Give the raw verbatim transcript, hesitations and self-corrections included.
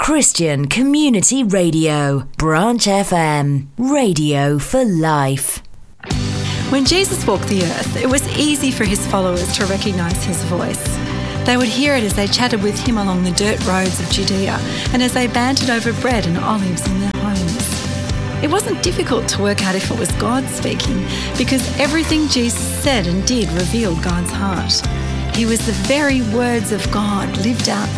Christian Community Radio, Branch F M, radio for life. When Jesus walked the earth, it was easy for his followers to recognise his voice. They would hear it as they chatted with him along the dirt roads of Judea and as they bantered over bread and olives in their homes. It wasn't difficult to work out if it was God speaking, because everything Jesus said and did revealed God's heart. He was the very words of God lived out